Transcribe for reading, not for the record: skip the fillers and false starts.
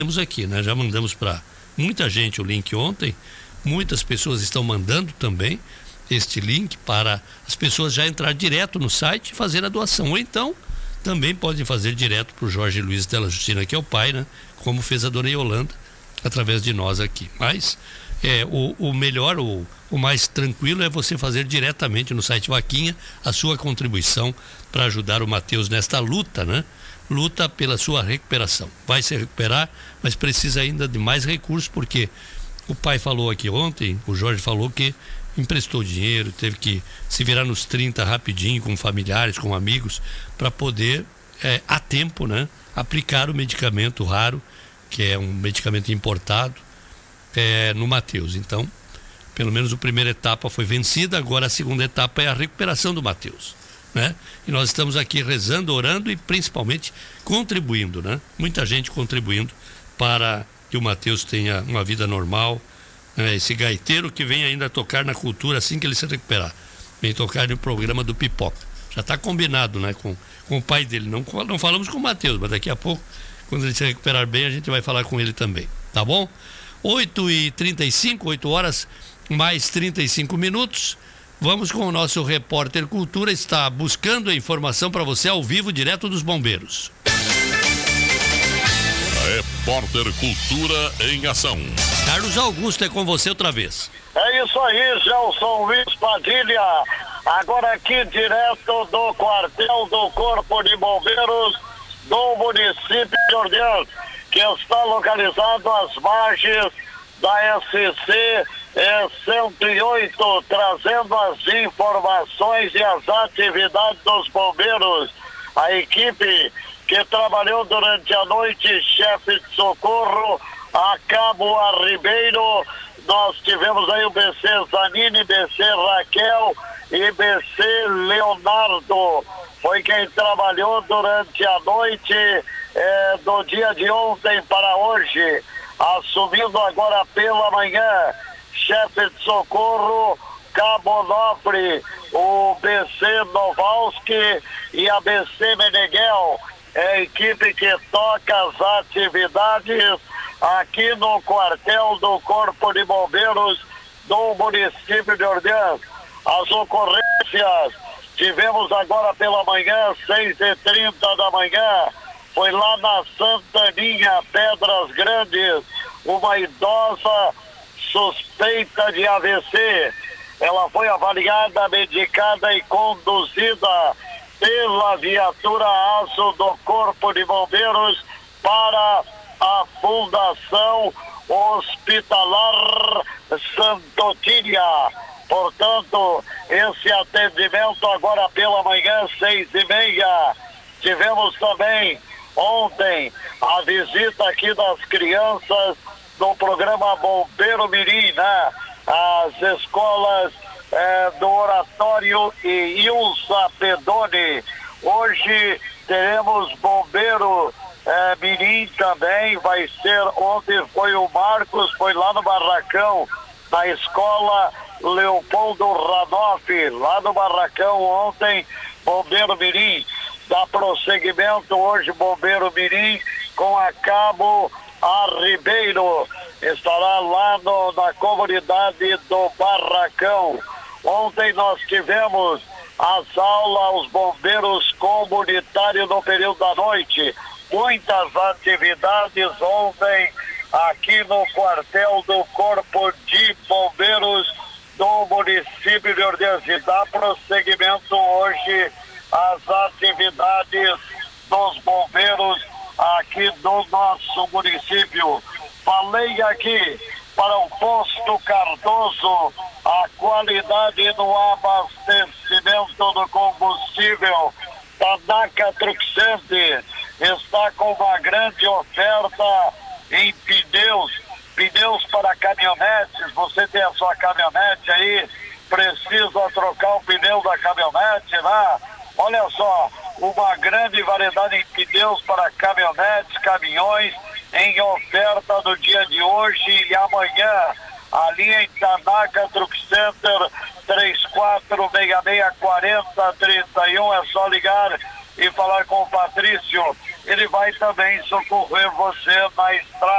temos aqui, né? Já mandamos para muita gente o link ontem, muitas pessoas estão mandando também este link para as pessoas já entrar direto no site e fazer a doação, ou então também podem fazer direto para o Jorge Luiz Della Justina, que é o pai, né? Como fez a dona Yolanda, através de nós aqui. Mas o melhor, o mais tranquilo é você fazer diretamente no site Vaquinha a sua contribuição para ajudar o Matheus nesta luta, né? Luta pela sua recuperação. Vai se recuperar, mas precisa ainda de mais recursos, porque o pai falou aqui ontem, o Jorge falou que emprestou dinheiro, teve que se virar nos 30 rapidinho, com familiares, com amigos, para poder, a tempo, né, aplicar o medicamento raro, que é um medicamento importado, no Matheus. Então, pelo menos a primeira etapa foi vencida, agora a segunda etapa é a recuperação do Matheus, né? E nós estamos aqui rezando, orando e principalmente contribuindo, né? Muita gente contribuindo para que o Matheus tenha uma vida normal, né? Esse gaiteiro que vem ainda tocar na cultura assim que ele se recuperar, vem tocar no programa do Pipoca. Já está combinado, né? Com o pai dele, não falamos com o Matheus, mas daqui a pouco, quando ele se recuperar bem, a gente vai falar com ele também, tá bom? 8h35, 8 horas mais 35 minutos. Vamos com o nosso repórter Cultura, está buscando a informação para você ao vivo, direto dos bombeiros. Repórter Cultura em ação. Carlos Augusto, é com você outra vez. É isso aí, Gelson Luiz Padilha. Agora aqui direto do quartel do Corpo de Bombeiros do município de Orleans, que está localizado às margens da SC 108, trazendo as informações e as atividades dos bombeiros. A equipe que trabalhou durante a noite, chefe de socorro, a Cabo Ribeiro, nós tivemos aí o BC Zanini, BC Raquel e BC Leonardo. Foi quem trabalhou durante a noite do dia de ontem para hoje, assumindo agora pela manhã, chefe de socorro Cabo Nofre, o BC Novalski e a BC Meneghel. É a equipe que toca as atividades aqui no quartel do Corpo de Bombeiros do município de Orleans. As ocorrências tivemos agora pela manhã, 6h30 da manhã, foi lá na Santaninha, Pedras Grandes, uma idosa suspeita de AVC. Ela foi avaliada, medicada e conduzida pela viatura ASO do Corpo de Bombeiros para a Fundação Hospitalar Santotília. Portanto, esse atendimento agora pela manhã, 6h30. Tivemos também ontem a visita aqui das crianças do programa Bombeiro Mirim, né? As escolas do Oratório e Ilsa Pedoni. Hoje teremos Bombeiro Mirim também, vai ser, ontem foi o Marcos, foi lá no Barracão, na escola Leopoldo Ranoff, lá no Barracão ontem, Bombeiro Mirim. Dá prosseguimento hoje, Bombeiro Mirim, com a Cabo Ribeiro, estará lá na comunidade do Barracão. Ontem nós tivemos as aulas, os bombeiros comunitários no período da noite, muitas atividades ontem aqui no quartel do Corpo de Bombeiros do município de Orleans. E dá prosseguimento hoje às atividades dos bombeiros aqui do nosso município. Falei aqui para o Posto Cardoso, a qualidade no abastecimento do combustível. Tanaca Truck Center está com uma grande oferta em pneus para caminhonetes. Você tem a sua caminhonete aí, precisa trocar o pneu da caminhonete, né? Olha só, uma grande variedade em pneus para caminhonetes, caminhões, em oferta no dia de hoje e amanhã, ali em Tanaca Truck Center, 34664031, é só ligar e falar com o Patrício, ele vai também socorrer você na estrada.